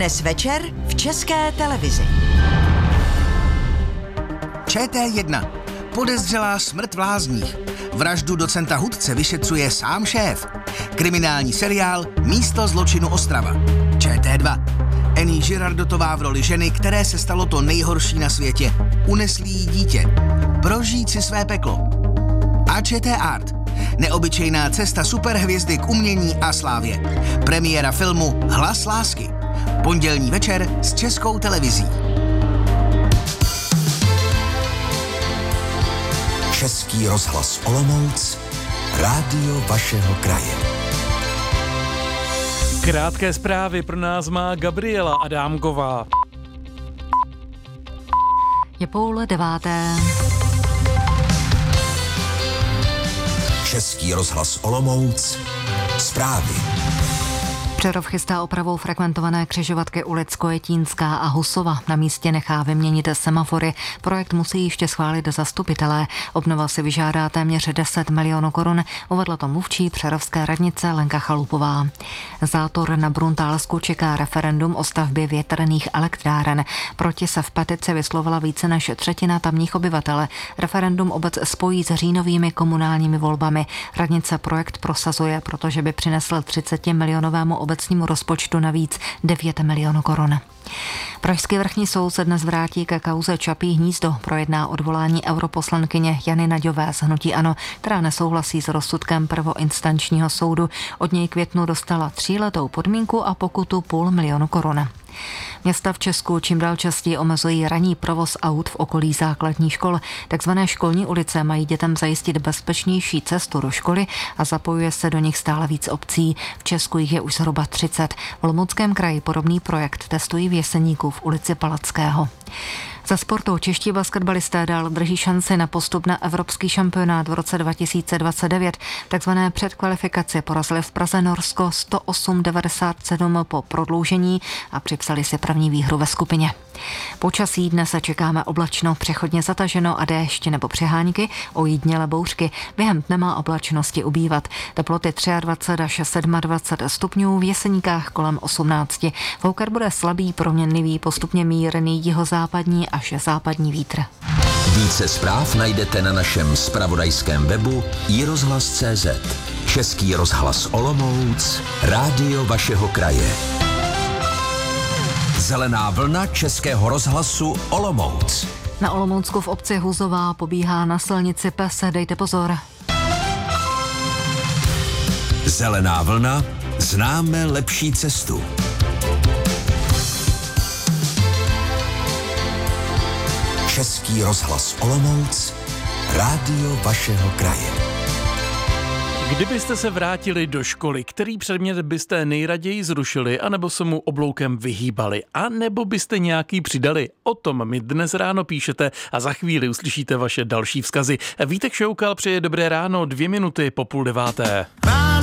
Dnes večer v České televizi. ČT1. Podezřelá smrt v Lázních. Vraždu docenta Hudce vyšetřuje sám šéf. Kriminální seriál Místo zločinu Ostrava. ČT2. Annie Girardotová v roli ženy, které se stalo to nejhorší na světě. Unesli jí dítě. Prožít si své peklo. A ČT Art. Neobyčejná cesta superhvězdy k umění a slávě. Premiéra filmu Hlas lásky. Pondělní večer s Českou televizí. Český rozhlas Olomouc, rádio vašeho kraje. Krátké zprávy pro nás má Gabriela Adámková. Je 8:30. Český rozhlas Olomouc, zprávy. Přerov chystá opravou fragmentované křižovatky ulic Kojetínská a Husova. Na místě nechá vyměnit semafory. Projekt musí ještě schválit zastupitelé. Obnova si vyžádá téměř 10 milionů korun, uvedla to mluvčí přerovské radnice Lenka Chalupová. Zátor na Bruntálsku čeká referendum o stavbě větrných elektráren. Proti se v petici vyslovila více než třetina tamních obyvatele. Referendum obec spojí s říjnovými komunálními volbami. Radnice projekt prosazuje, protože by přinesl 30 milionovému obecnímu rozpočtu navíc 9 milionů korun. Pražský vrchní soud se dnes vrátí ke kauze Čapí hnízdo. Projedná odvolání europoslankyně Jany Naďové z hnutí ANO, která nesouhlasí s rozsudkem prvoinstančního soudu. Od něj květnu dostala 3letou podmínku a pokutu 500 000 korun. Města v Česku čím dál častěji omezují ranní provoz aut v okolí základních škol. Takzvané školní ulice mají dětem zajistit bezpečnější cestu do školy a zapojuje se do nich stále víc obcí. V Česku jich je už zhruba 30. V Olomouckém kraji podobný projekt testují v Jeseníku v ulici Palackého. Za sportu čeští basketbalisté dál drží šanci na postup na evropský šampionát v roce 2029. Takzvané předkvalifikaci porazili v Praze Norsko 108-97 po prodloužení a připsali si první výhru ve skupině. Počasí dnes se čekáme oblačno, přechodně zataženo a déšť nebo přehánky, ojedinělé bouřky. Během dne má oblačnosti ubývat. Teploty 23 až 27 stupňů, v Jeseníkách kolem 18. Foukar bude slabý, proměnlivý, postupně mírný jihozápadní až západní vítr. Více zpráv najdete na našem zpravodajském webu iRozhlas.cz. Český rozhlas Olomouc, rádio vašeho kraje. Zelená vlna Českého rozhlasu Olomouc. Na Olomoucku v obci Huzová pobíhá na silnici pes, dejte pozor. Zelená vlna, známe lepší cestu. Český rozhlas Olomouc, rádio vašeho kraje. Kdybyste se vrátili do školy, který předmět byste nejraději zrušili, anebo se mu obloukem vyhýbali, anebo byste nějaký přidali? O tom mi dnes ráno píšete a za chvíli uslyšíte vaše další vzkazy. Vítek Šoukal přeje dobré ráno, 2 minuty po 8:30.